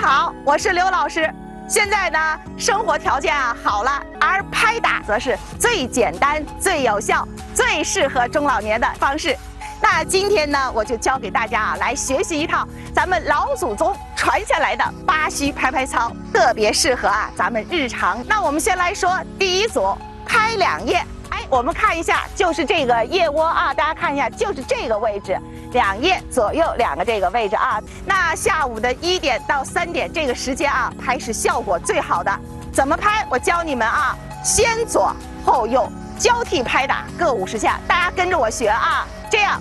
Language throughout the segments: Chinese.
好，我是刘老师。现在呢，生活条件好了，而拍打则是最简单、最有效、最适合中老年的方式。那今天呢，我就教给大家来学习一套咱们老祖宗传下来的八虚拍拍操，特别适合咱们日常。那我们先来说第一组，拍2页。我们看一下，就是这个腋窝大家看一下，就是这个位置，2页左右2个这个位置那下午的1点到3点这个时间拍是效果最好的。怎么拍？我教你们先左后右交替拍打，各50下，大家跟着我学这样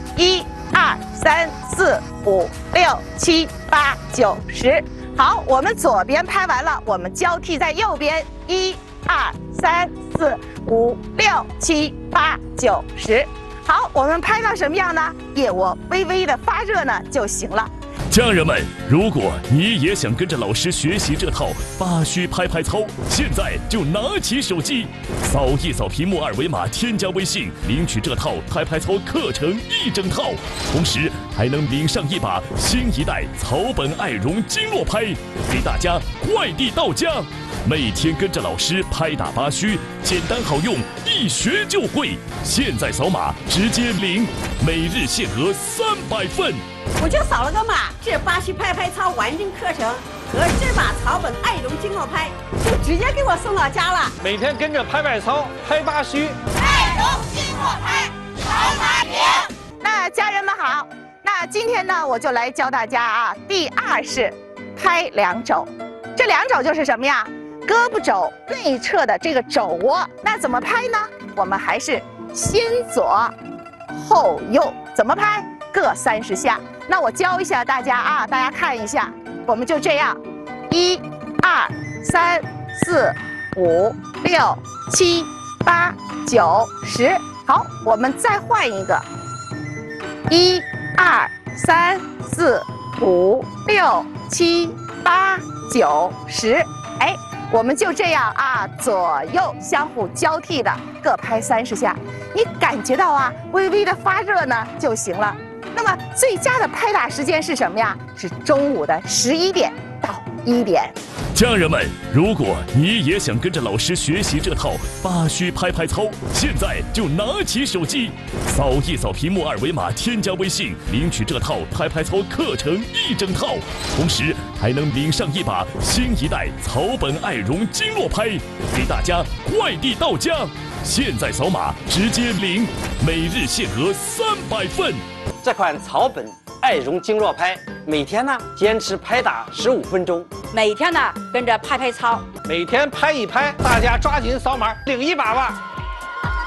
，1、2、3、4、5、6、7、8、9、10。好，我们左边拍完了，我们交替在右边，1、2、3、4、5、6、7、8、9、10。好，我们拍到什么样呢？腋窝微微的发热呢就行了。 家人们，如果你也想跟着老师学习这套八虚拍拍操，现在就拿起手机，扫一扫屏幕2维码，添加微信，领取这套拍拍操课程1整套，同时还能领上一把新一代草本爱绒经络拍，给大家快递到家。每天跟着老师拍打八虚，简单好用，一学就会。现在扫码直接领，每日限额300份。 我就扫了个码，这八虚拍拍操完整课程和这把草本爱绒经络拍就直接给我送到家了。 每天跟着拍拍操，拍八虚， 爱绒经络拍，扫码领。那家人们好，那今天呢，我就来教大家第2式拍2肘。这2肘就是什么呀？胳膊肘内侧的这个肘窝。那怎么拍呢？我们还是先左后右，怎么拍？各30下。那我教一下大家大家看一下，我们就这样，1、2、3、4、5、6、7、8、9、10。好，我们再换一个，1、2、3、4、5、6、7、8、9、10。我们就这样左右相互交替的各拍30下，你感觉到微微的发热呢就行了。那么最佳的拍打时间是什么呀？是中午的11点到1点。 家人们，如果你也想跟着老师学习这套八虚拍拍操，现在就拿起手机，扫一扫屏幕2维码，添加微信，领取这套拍拍操课程1整套，同时还能领上一把新一代草本爱绒经络拍，给大家快递到家。现在扫码直接领，每日限额300份。 这款草本爱绒经络拍，每天呢坚持拍打15分钟， 每天呢跟着拍拍操， 每天拍一拍，大家抓紧扫码领一把吧。